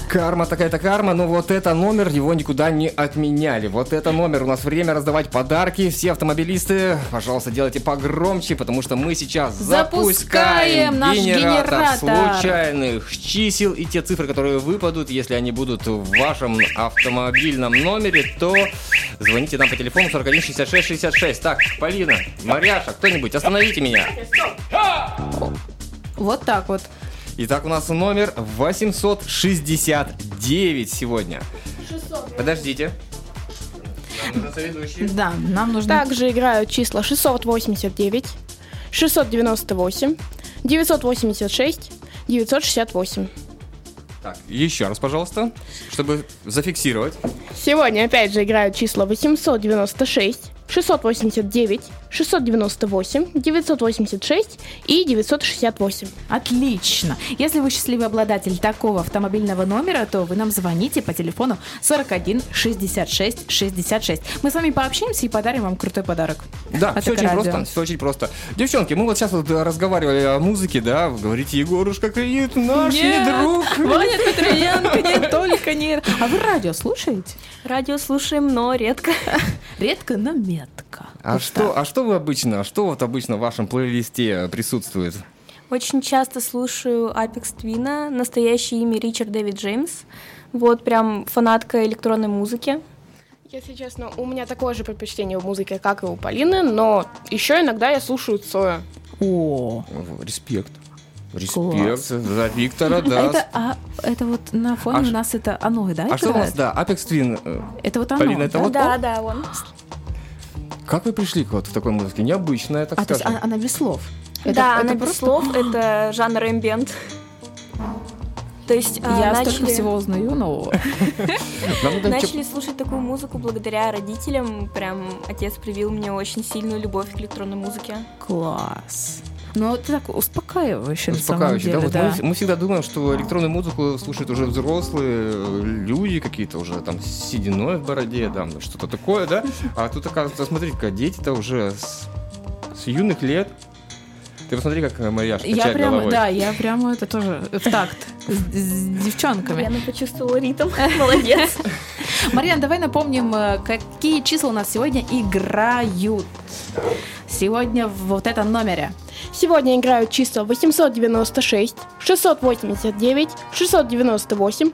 Карма, такая-то карма, но вот это номер, его никуда не отменяли. Вот это номер, у нас время раздавать подарки. Все автомобилисты, пожалуйста, делайте погромче, потому что мы сейчас запускаем наш генератор случайных чисел. И те цифры, которые выпадут, если они будут в вашем автомобильном номере, то звоните нам по телефону 41 66 66. Так, Полина, Марьяша, кто-нибудь, остановите меня. Вот так вот. Итак, у нас номер 869 сегодня. 600. Подождите. Нам нужен соведущий. Да, нам нужно... Также играют числа 689, 698, 986, 968. Так, еще раз, пожалуйста, чтобы зафиксировать. Сегодня опять же играют числа 896, 689, 698, 986 и 968. Отлично. Если вы счастливый обладатель такого автомобильного номера, то вы нам звоните по телефону 41 66 66. Мы с вами пообщаемся и подарим вам крутой подарок. Да, все очень просто, все очень просто. Девчонки, мы вот сейчас вот разговаривали о музыке, да, вы говорите, Егорушка Кредит, наш друг. Ваня Петренко, нет, только нет. А вы радио слушаете? Радио слушаим, но редко. Редко, но метко. А что вы обычно, что вот обычно в вашем плейлисте присутствует? Очень часто слушаю Апекс Твина, настоящее имя Ричард Дэвид Джеймс. Вот прям фанатка электронной музыки. Если честно, у меня такое же предпочтение в музыке, как и у Полины, но еще иногда я слушаю Цоя. О, Респект. Класс. За Виктора, да. Это вот на фоне у нас это оно, да? А что у нас, да, Апекс Твин? Это вот оно, Полина, это да? вот Да, да, он. Как вы пришли к вот в такой музыке? Необычная, так то есть скажем. она без слов? Да, она это без слов, это жанр эмбиент. То есть я столько всего узнаю нового. Начали слушать такую музыку благодаря родителям. Прям отец привил мне очень сильную любовь к электронной музыке. Класс. Ну, это так успокаивающе, на самом деле. Да? Вот да. мы всегда думаем, что электронную музыку слушают уже взрослые люди какие-то уже там с сединой в бороде, там что-то такое, да? А тут, оказывается, смотрите-ка, дети-то уже с юных лет. Ты посмотри, как Марьяша качает головой. Да, я прямо это тоже в такт с девчонками. Я почувствовала ритм. Молодец. Марьян, давай напомним, какие числа у нас сегодня играют. Сегодня в вот этом номере. Сегодня играют числа 896, 689, 698,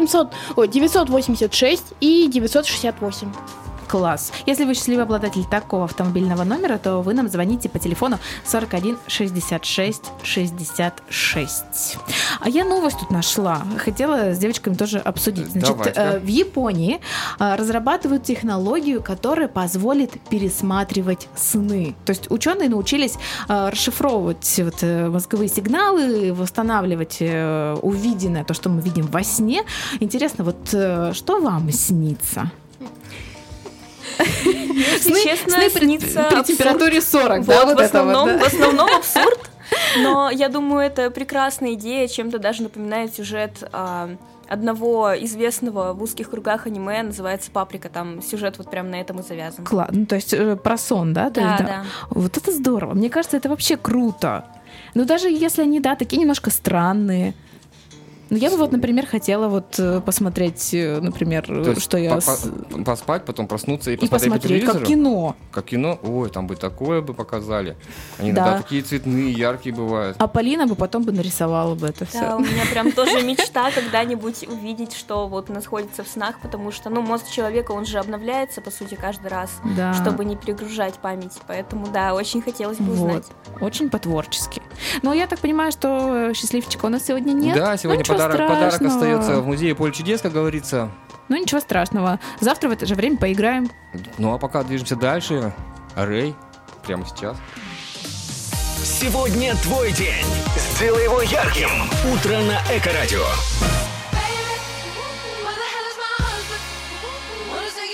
986 и 968. Класс. Если вы счастливый обладатель такого автомобильного номера, то вы нам звоните по телефону 41 66 66. А я новость тут нашла. Хотела с девочками тоже обсудить. Значит, в Японии разрабатывают технологию, которая позволит пересматривать сны. То есть ученые научились расшифровывать вот мозговые сигналы, восстанавливать увиденное, то, что мы видим во сне. Интересно, вот что вам снится? Если честно, снится при температуре 40, вот, да? В основном абсурд. Но я думаю, это прекрасная идея, чем-то даже напоминает сюжет одного известного в узких кругах аниме, называется «Паприка». Там сюжет вот прям на этом и завязан. Класс. Ну, то есть про сон, да? Да. Вот это здорово. Мне кажется, это вообще круто. Но даже если они, да, такие немножко странные. Ну, я бы вот, например, хотела вот посмотреть, например, что я... Поспать, потом проснуться и посмотреть по телевизору? как кино. Как кино? Ой, там бы такое бы показали. Они иногда такие цветные, яркие бывают. А Полина бы потом бы нарисовала бы это все. Да, у меня прям тоже мечта когда-нибудь увидеть, что вот находится в снах, потому что, мозг человека, он же обновляется, по сути, каждый раз, чтобы не перегружать память. Поэтому, да, очень хотелось бы узнать. Очень по-творчески. Но я так понимаю, что счастливчика у нас сегодня нет. Да, сегодня подарок остается в музее «Поле чудес», как говорится. Ну, ничего страшного. Завтра в это же время поиграем. Ну, а пока движемся дальше. Рэй, прямо сейчас. Сегодня твой день. Сделай его ярким. Утро на Эко-радио.